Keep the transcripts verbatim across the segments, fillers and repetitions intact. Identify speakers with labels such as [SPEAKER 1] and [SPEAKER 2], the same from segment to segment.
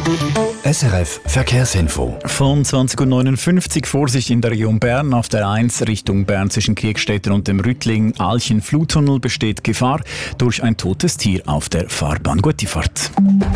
[SPEAKER 1] S R F Verkehrsinfo.
[SPEAKER 2] Von zwanzig Uhr neunundfünfzig Vorsicht in der Region Bern. Auf der eins Richtung Bern zwischen Kriegstetten und dem Rüttling-Alchen-Fluttunnel besteht Gefahr durch ein totes Tier auf der Fahrbahn. Gute Fahrt.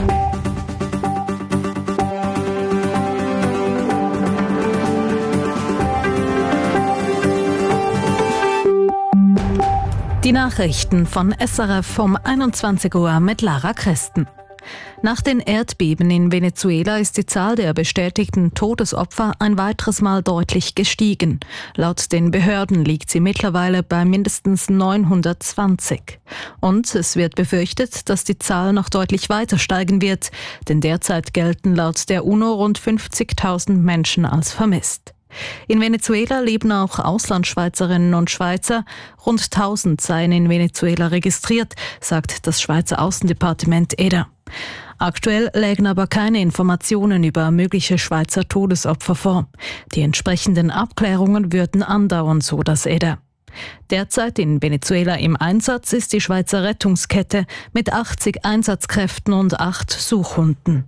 [SPEAKER 3] Die Nachrichten von S R F um einundzwanzig Uhr mit Lara Christen. Nach den Erdbeben in Venezuela ist die Zahl der bestätigten Todesopfer ein weiteres Mal deutlich gestiegen. Laut den Behörden liegt sie mittlerweile bei mindestens neunhundertzwanzig. Und es wird befürchtet, dass die Zahl noch deutlich weiter steigen wird, denn derzeit gelten laut der UNO rund fünfzigtausend Menschen als vermisst. In Venezuela leben auch Auslandschweizerinnen und Schweizer. Rund tausend seien in Venezuela registriert, sagt das Schweizer Außendepartement E D A. Aktuell lägen aber keine Informationen über mögliche Schweizer Todesopfer vor. Die entsprechenden Abklärungen würden andauern, so das E D A. Derzeit in Venezuela im Einsatz ist die Schweizer Rettungskette mit achtzig Einsatzkräften und acht Suchhunden.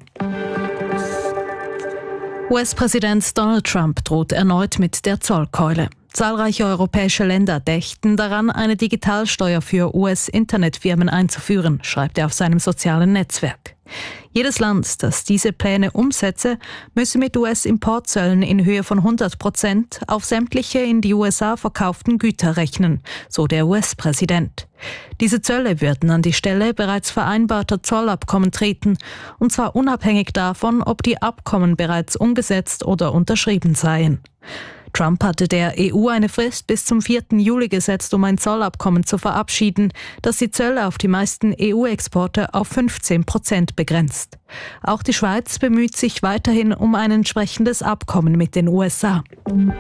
[SPEAKER 3] U S-Präsident Donald Trump droht erneut mit der Zollkeule. Zahlreiche europäische Länder dächten daran, eine Digitalsteuer für U S-Internetfirmen einzuführen, schreibt er auf seinem sozialen Netzwerk. Jedes Land, das diese Pläne umsetze, müsse mit U S-Importzöllen in Höhe von hundert Prozent auf sämtliche in die U S A verkauften Güter rechnen, so der U S-Präsident. Diese Zölle würden an die Stelle bereits vereinbarter Zollabkommen treten, und zwar unabhängig davon, ob die Abkommen bereits umgesetzt oder unterschrieben seien. Trump hatte der E U eine Frist bis zum vierten Juli gesetzt, um ein Zollabkommen zu verabschieden, das die Zölle auf die meisten E U-Exporte auf fünfzehn Prozent begrenzt. Auch die Schweiz bemüht sich weiterhin um ein entsprechendes Abkommen mit den U S A.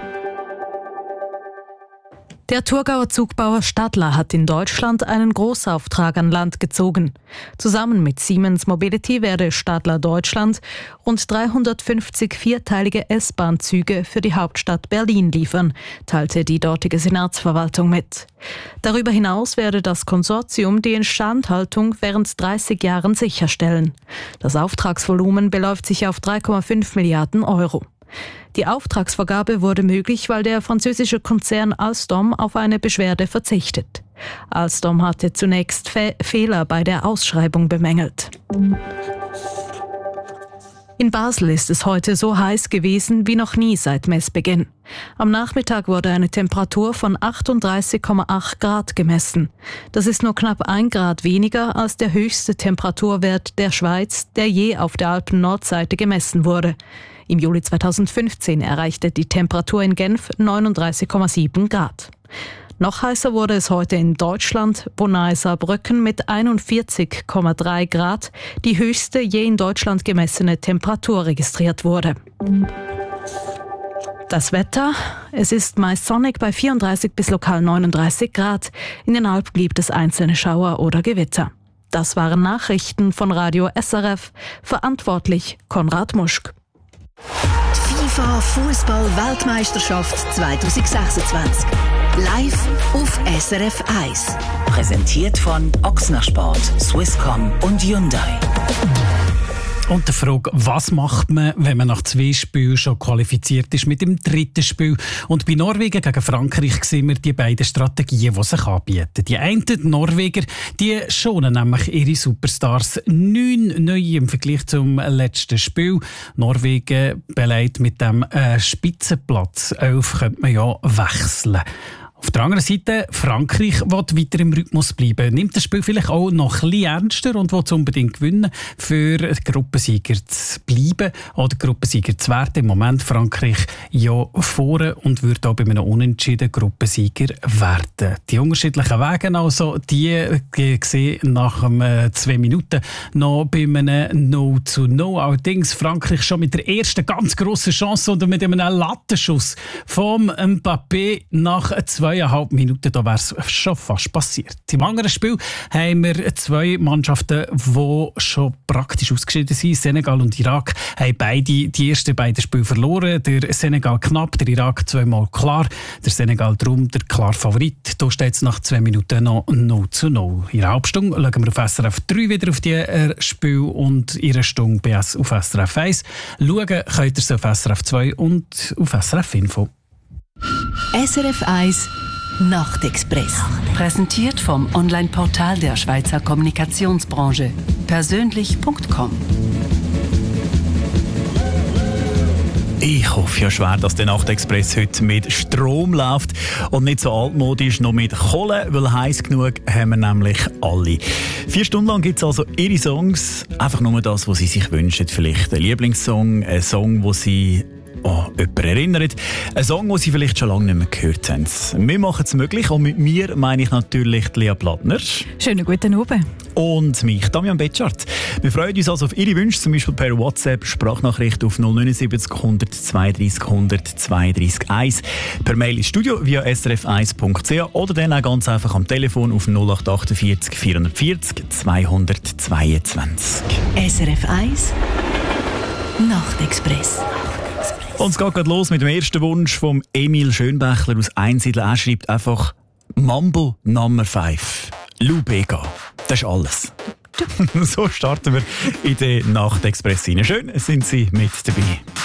[SPEAKER 3] Der Thurgauer Zugbauer Stadler hat in Deutschland einen Großauftrag an Land gezogen. Zusammen mit Siemens Mobility werde Stadler Deutschland rund dreihundertfünfzig vierteilige S-Bahn-Züge für die Hauptstadt Berlin liefern, teilte die dortige Senatsverwaltung mit. Darüber hinaus werde das Konsortium die Instandhaltung während dreißig Jahren sicherstellen. Das Auftragsvolumen beläuft sich auf drei Komma fünf Milliarden Euro. Die Auftragsvergabe wurde möglich, weil der französische Konzern Alstom auf eine Beschwerde verzichtet. Alstom hatte zunächst Fe- Fehler bei der Ausschreibung bemängelt. In Basel ist es heute so heiß gewesen wie noch nie seit Messbeginn. Am Nachmittag wurde eine Temperatur von achtunddreißig Komma acht Grad gemessen. Das ist nur knapp ein Grad weniger als der höchste Temperaturwert der Schweiz, der je auf der Alpen-Nordseite gemessen wurde. Im Juli zweitausendfünfzehn erreichte die Temperatur in Genf neununddreißig Komma sieben Grad. Noch heißer wurde es heute in Deutschland, wo nahe Saarbrücken mit einundvierzig Komma drei Grad die höchste je in Deutschland gemessene Temperatur registriert wurde. Das Wetter: Es ist meist sonnig bei vierunddreißig bis lokal neununddreißig Grad. In den Alpen gibt es einzelne Schauer oder Gewitter. Das waren Nachrichten von Radio S R F. Verantwortlich Konrad Muschk.
[SPEAKER 4] Die FIFA Fußball-Weltmeisterschaft zwanzig sechsundzwanzig. Live auf S R F eins. Präsentiert von Ochsner Sport, Swisscom und Hyundai.
[SPEAKER 5] Und die Frage, was macht man, wenn man nach zwei Spielen schon qualifiziert ist mit dem dritten Spiel? Und bei Norwegen gegen Frankreich sehen wir die beiden Strategien, die sich anbieten. Die einen, die Norweger, die schonen nämlich ihre Superstars. Neun neue im Vergleich zum letzten Spiel. Norwegen belegt mit dem äh, Spitzenplatz elf könnte man ja wechseln. Auf der anderen Seite, Frankreich will weiter im Rhythmus bleiben, nimmt das Spiel vielleicht auch noch ein bisschen ernster und will es unbedingt gewinnen, für Gruppensieger zu bleiben oder Gruppensieger zu werden. Im Moment Frankreich ja vorne und würde auch bei einem Unentschieden Gruppensieger werden. Die unterschiedlichen Wege also, die, die sehen nach ähm, zwei Minuten noch bei einem null zu null. Allerdings Frankreich schon mit der ersten ganz grossen Chance und mit einem Lattenschuss vom Mbappé nach zwei zweieinhalb Minuten, da wäre es schon fast passiert. Im anderen Spiel haben wir zwei Mannschaften, die schon praktisch ausgeschieden sind. Senegal und Irak haben beide die ersten beiden Spiele verloren. Der Senegal knapp, der Irak zweimal klar. Der Senegal drum der klare Favorit. Da steht es nach zwei Minuten noch null zu null. In der Halbstunde schauen wir auf S R F drei wieder auf die Spiel und in einer Stunde B S auf S R F eins. Schauen könnt ihr es auf S R F zwei und auf S R F Info.
[SPEAKER 4] S R F eins Nachtexpress. Präsentiert vom Online-Portal der Schweizer Kommunikationsbranche. persönlich punkt com.
[SPEAKER 2] Ich hoffe ja schwer, dass der Nachtexpress heute mit Strom läuft und nicht so altmodisch, noch mit Kohle, weil heiß genug haben wir nämlich alle. Vier Stunden lang gibt es also ihre Songs, einfach nur das, was sie sich wünschen. Vielleicht ein Lieblingssong, ein Song, wo sie an jemanden erinnert. Ein Song, den Sie vielleicht schon lange nicht mehr gehört haben. Wir machen es möglich und mit mir meine ich natürlich Lea Plattner.
[SPEAKER 3] Schönen guten Abend.
[SPEAKER 2] Und mich, Damian Betschart. Wir freuen uns also auf Ihre Wünsche, zum Beispiel per WhatsApp, Sprachnachricht auf null neun sieben null null zwei drei null null zwei drei eins, per Mail ins Studio via s r f eins punkt c h oder dann auch ganz einfach am Telefon auf null acht vier acht vier vier vier null zweihundertzweiundzwanzig.
[SPEAKER 4] S R F eins Nachtexpress.
[SPEAKER 2] Und es geht gerade los mit dem ersten Wunsch von Emil Schönbächler aus Einsiedeln. Er schreibt einfach Mambo Number fünf. Lou Bega. Das ist alles. So starten wir in den Nachtexpress rein. Schön sind Sie mit dabei.